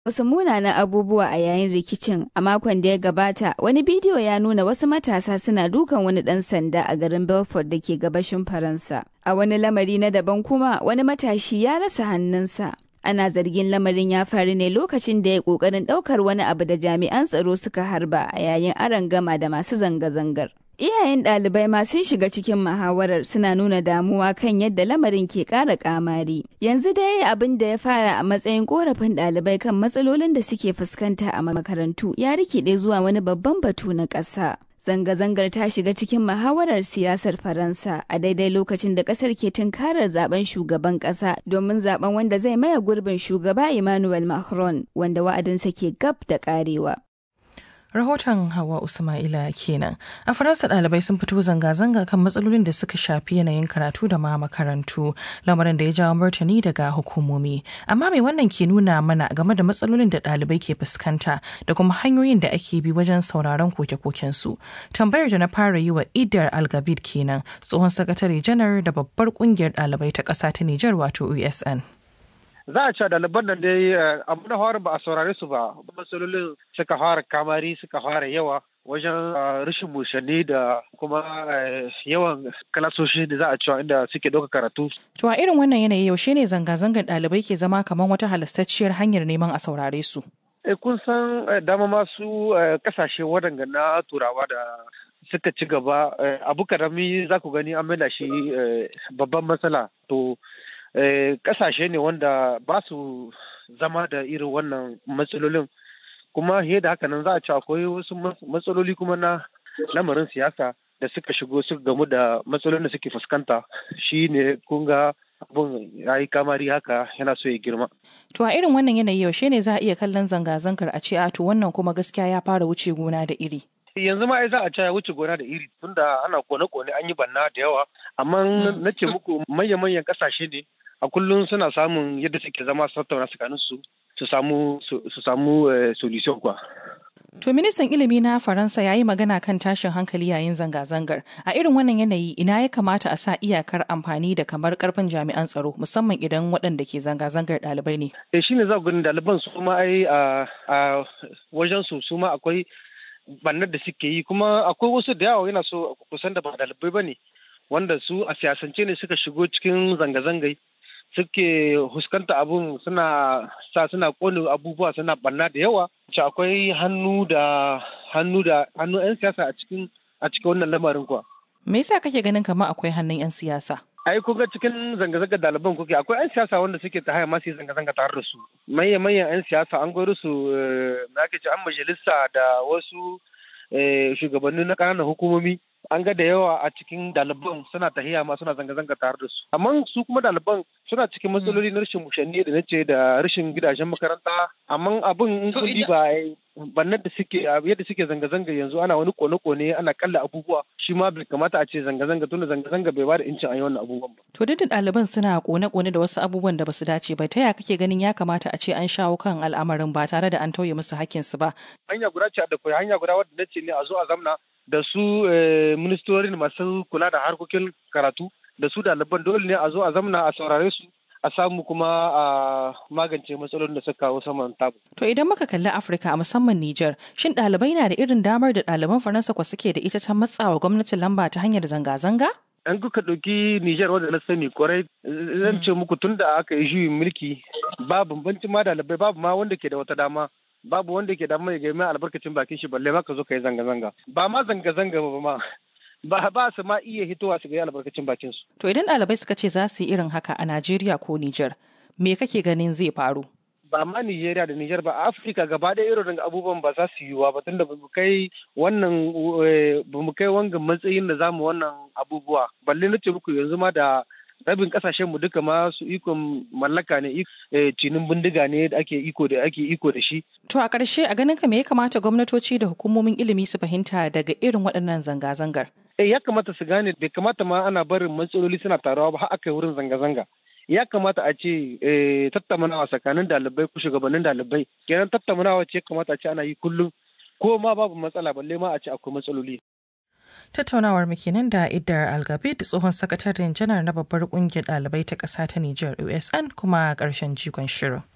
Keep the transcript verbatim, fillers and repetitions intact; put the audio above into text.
wasu munanan abubuwa a yayin rikicin. A makon da ya gabata, wani bidiyo ya nuna wasu matasa suna dukan wani ɗan sanda a garin Belfort da ke gabashin Faransa. A wani lamari na daban kuma, wani matashi ya rasa hannunsa. Ana zargin lamarin ya faru ne lokacin da ya ƙoƙarin ɗaukar wani abu da jami'an tsaro suka harba a yayin arangama da masu zanga-zangar. Iyayen ɗalibai ma sun shiga cikin muhawarar, suna nuna damuwa kan yadda lamarin ke ƙara ƙamari. Yanzu dai abin da ya fara a matsayin ƙorafin ɗalibai kan matsalolin da suke fuskanta a makarantu ya rikide zuwa wani babban batu na ƙasa. Zanga-zangar ta shiga cikin muhawarar siyasar Faransa a daidai lokacin da ƙasar ke tunkarar zaben shugaban ƙasa domin zaben wanda zai maye gurbin shugaba Emmanuel Macron, wanda wa'adinsa ke gab da ƙarewa. Rahoton Hawa Usma'ila kenan. A Faransa ɗalibai sun fito zanga-zanga kan matsalolin da suka shafi yanayin karatu da ma makarantu, lamarin da ya jawo martani daga hukumomi. Amma mai wannan ke nuna mana game da matsalolin da ɗalibai ke fuskanta da kuma hanyoyin da ake bi wajen sauraron koke-kokensu. Tambayar da na fara yi wa Idar Algabid kenan, tsohon sakatare janar da babbar ƙungiyar ɗalibai ta ƙasa ta Nijar wato U S N. Za a ce ɗaliban nan dai abu na fara ba a saurare su ba, matsalolin suka fara kamari suka fara yawa wajen rashin mushanni da kuma yawan kalasoshi da za a cewa inda suke ɗauka karatu. To a irin wannan yanayi yaushe ne zanga-zangar ɗalibai ke zama kamar wata halastacciyar hanyar neman a saurare su? E, kun san dama masu kasashe waɗanda na turawa da suka ci gaba abu karami za ku gani an maida shi babban matsala. To kasashe ne wanda ba su zama da irin wannan matsalolin, kuma da haka nan za a ci akwai wasu matsaloli kuma na lamarin siyasa da suka shigo suka gamu da matsalolin da suke fuskanta, shi ne kun ga abin ya yi kamari haka yana so ya girma. To a irin wannan yanayi yaushe ne za a iya kallon zanga-zangar a ce a to wannan kuma gaskiya ya fara wuce gona da iri? Yanzu ma ai za a ce ya wuce gona da iri tunda ana kone-kone an yi banna da yawa, amma na ce muku manya-manyan kasashe ne a kullum suna samun yadda suke zama su tattauna tsakaninsu su samu su samu solution kwa. To ministan ilimi na Faransa ya yi magana kan tashin hankali yayin zanga-zangar. A irin wannan yanayi ina ya kamata a sa iyakar amfani da kamar karfin jami'an tsaro musamman idan waɗanda ke zanga-zangar ɗalibai ne. Eh shine za ku gani ɗaliban su ma ai a wajen su su ma akwai bannar da suke yi, kuma akwai wasu da yawa yana so kusan da ba ɗalibai ba ne wanda su a siyasance ne suka shigo cikin zanga-zangai suke huskanta abun suna sa suna kone abubuwa suna banna da yawa. Ce akwai hannu da hannu da hannu 'yan siyasa a cikin a cikin wannan lamarin kuwa. Me yasa kake ganin kamar akwai hannun 'yan siyasa? Ai kun ga cikin zanga-zanga ɗaliban kuke akwai 'yan siyasa wanda suke ta haya masu zanga-zanga tare da su. Manyan manyan 'yan siyasa an gwaro su na ake ce an majalisa da wasu shugabanni na ƙananan hukumomi. An ga da yawa a cikin ɗaliban suna tahiya ma suna zanga-zanga tare da su. Amma su kuma ɗaliban suna cikin matsaloli na rashin mushanni da nace da rashin gidajen makaranta. Amma abin in kun ba bannan da suke yadda suke zanga-zanga yanzu ana wani kone-kone ana kalla abubuwa, shi ma bai kamata a ce zanga-zanga tunda zanga-zanga bai bada incin a yi wannan abubuwan ba. To duk da ɗaliban suna kone-kone da wasu abubuwan da basu dace ba, ta yaya kake ganin ya kamata a ce an shawo kan al'amarin ba tare da an tauye musu hakkinsu ba? Hanya guda ce da koyi hanya guda wadda nace ne a zo a zamna da su ministorin masu kula da harkokin karatu da su ɗaliban dole ne a zo a zamna a saurare su a samu kuma a magance matsalolin da suka kawo saman tabu. To idan muka kalli Afirka a musamman Nijar, shin ɗalibai na da irin damar da ɗaliban Faransa kwa suke da ita ta matsawa gwamnatin lamba ta hanyar zanga-zanga? An kuka ɗauki Nijar wanda na sani kwarai zan ce muku tun da aka yi juyin mulki ba bambanci ma ɗalibai babu ma wanda ke da wata dama. Babu wanda ke da mai gaima albarkacin bakin shi balle ma ka zo ka yi zanga-zanga. Ba ma zanga-zanga ba ma. Ba ba su ma iya hitowa su ga albarkacin bakin su. To idan ɗalibai suka ce za su yi irin haka a Najeriya ko Nijar, me kake ganin zai faru? Ba ma Nijeriya da Nijar ba, a Afirka gaba ɗaya irin abubuwan ba za su yiwuwa ba tunda ba mu kai wannan ba mu kai wangan matsayin da zamu wannan abubuwa. Balle na ce muku yanzu ma da rabin kasashen mu duka ma su ikon mallaka ne cinin bindiga ne da ake iko da ake iko da shi. To a ƙarshe a ganin ka me ya kamata gwamnatoci da hukumomin ilimi su fahimta daga irin waɗannan zanga-zangar? Eh ya kamata su gane bai kamata ma ana barin matsaloli suna taruwa ba har aka yi wurin zanga-zanga. Ya kamata a ce tattaunawa tsakanin ɗalibai ko shugabannin ɗalibai. Kenan tattaunawa ce ya kamata a ce ana yi kullum ko ma babu matsala balle ma a ce akwai matsaloli. Tattaunawar mu kenan da Idar Algabid, tsohon sakataren janar na babbar kungiyar ɗalibai ta ƙasa ta Nijar U S N kuma ƙarshen jigon shirin.